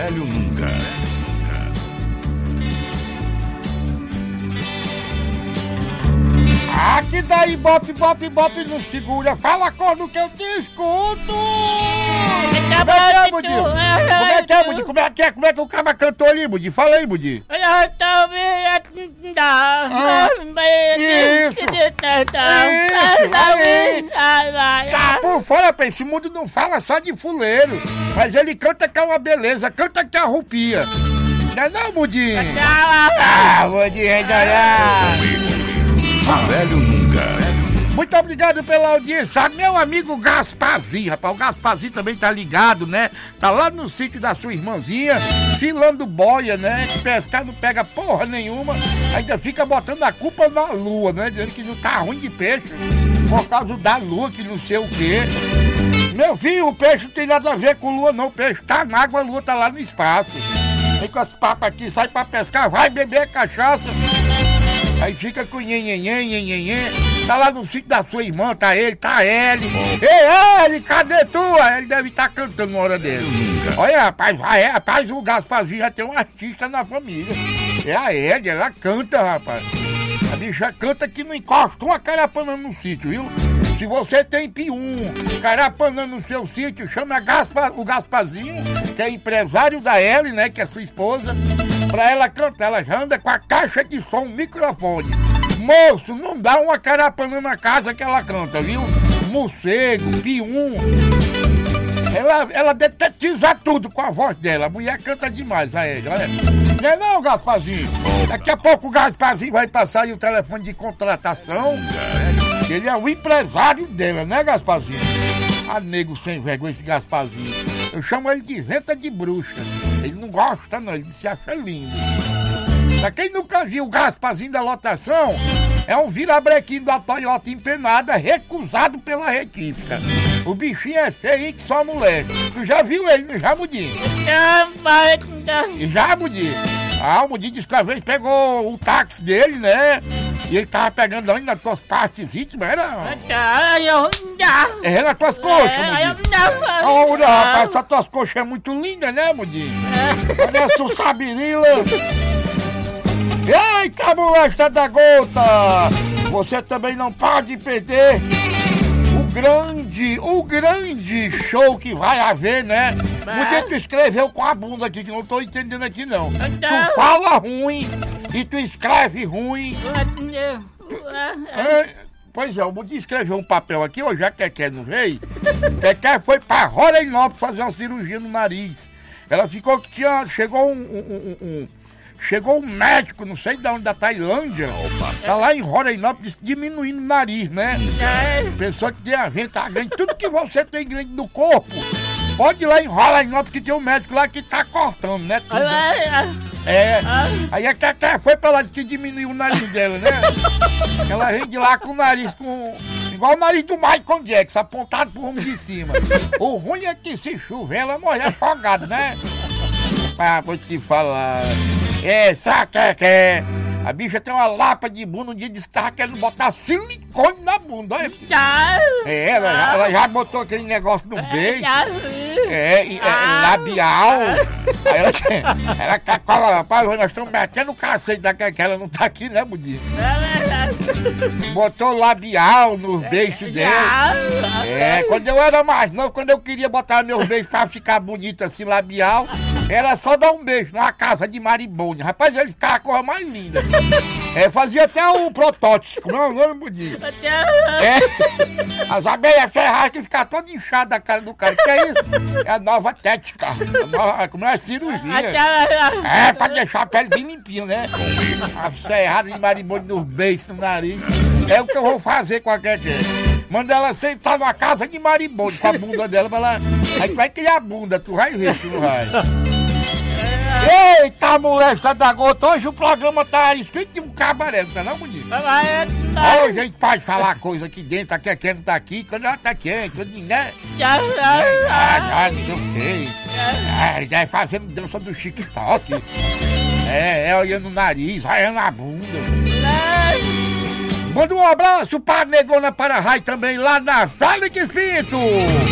velho nunca. Ah, que daí, bote, não segura. Fala corno que eu te escuto. Como é, Budi? Como é que o cara cantou ali, Budi? Fala aí, Budi. Isso. Tá por fora, pra esse mundo não fala só de fuleiro. Mas ele canta que é uma beleza, canta que é a roupia. Não é não, Budi? Budi, Velho nunca. Muito obrigado pela audiência. Meu amigo Gasparzinho, rapaz. O Gasparzinho também tá ligado, né? Tá lá no sítio da sua irmãzinha, filando boia, né? Pescar não pega porra nenhuma. Ainda fica botando a culpa na lua, né? Dizendo que não tá ruim de peixe por causa da lua, que não sei o quê. Meu filho, o peixe não tem nada a ver com lua, não. O peixe tá na água, a lua tá lá no espaço. Vem com as papas aqui, sai pra pescar, vai beber cachaça. Aí fica com nhenhenhen. Tá lá no sítio da sua irmã, tá ele, tá ele. Ei, ele, cadê tu? Ele deve estar cantando uma hora dele. Olha, rapaz, o Gasparzinho já tem um artista na família. É a Ed, ela canta, rapaz. A bicha canta que não encosta uma carapanã no sítio, viu? Se você tem pium, carapanã no seu sítio, chama o Gasparzinho, que é empresário da Ellie, né, que é sua esposa, pra ela cantar. Ela já anda com a caixa de som, microfone. Moço, não dá uma carapanã na casa que ela canta, viu? Morcego, pium. Ela detetiza tudo com a voz dela. A mulher canta demais, a Ellie, olha. Não é não, Gasparzinho? Daqui a pouco o Gasparzinho vai passar aí o telefone de contratação. Ele é o empresário dela, né, Gasparzinho? Ah, nego sem vergonha esse Gasparzinho. Eu chamo ele de venta de bruxa. Ele não gosta, não, ele se acha lindo. Pra quem nunca viu o Gasparzinho da lotação, é um virabrequinho da Toyota empenada, recusado pela retífica. O bichinho é feio que só moleque. Tu já viu ele, não já, Mudinho? Já, Mudinho? Ah, o Mudinho disse que uma vez pegou o táxi dele, né? E ele tava pegando ali nas tuas partes íntimas, era? É, nas tuas coxas, Mudinho. Olha, rapaz, essas tuas coxas é muito lindas, né, Mudinho? Olha a sussabirila. Eita, molesta da gota! Você também não pode perder o grande show que vai haver, né? Podia tu escreveu com a bunda aqui, que não tô entendendo aqui, não. Tu fala ruim e tu escreve ruim. Pois é, o Mudinho escreveu um papel aqui, hoje a Keké não veio. Keké foi pra Rorainópolis fazer uma cirurgia no nariz. Ela ficou que tinha... Chegou um médico, não sei de onde, da Tailândia, tá lá em Rorainópolis diminuindo o nariz, né? Pessoa que tem a venta grande, tudo que você tem grande no corpo, pode ir lá em Rorainópolis que tem um médico lá que tá cortando, né? Tudo. Aí a Keké foi pra lá, disse que diminuiu o nariz dela, né? Ela vem de lá com o nariz igual o nariz do Michael Jackson, apontado pro rumo de cima. O ruim é que se chover, ela morre afogada, né? Ah, vou te falar. Keké. A bicha tem uma lapa de bunda, um dia de estar querendo botar silicone na bunda, olha. Ela já botou aquele negócio no beijo. Labial. Aí ela cacola, rapaz, nós estamos metendo o cacete da Keké, ela não tá aqui, né, Mudinho? Botou labial nos beijos dela. Quando eu era mais novo, quando eu queria botar meus beijos pra ficar bonito assim, labial, era só dar um beijo numa casa de Maribônia. Rapaz, ele ficava a coisa mais linda. Fazia até o protótipo, não é o nome, Mudinho? As abelhas ferradas que ficavam toda inchada da cara do cara. Que é isso? É a nova técnica. Como é a cirurgia. Pra deixar a pele bem limpinha, né? A ferrada de Maribônia nos beijos, no nariz. É o que eu vou fazer com a Keké. Manda ela sentar numa casa de Maribônia com a bunda dela pra ela. Aí tu vai criar a bunda, tu vai ver se não vai. Eita, molesta da gota, hoje o programa tá escrito de um cabaré, não tá não, bonito? Hoje a gente pode falar coisa aqui dentro, a Keké não tá aqui, quando ela tá aqui, né? Não sei o quê. Fazendo dança do TikTok. Olhando o nariz, olhando a bunda. Manda um abraço para a Negona Para-Raio também, lá na Fábrica Espírito.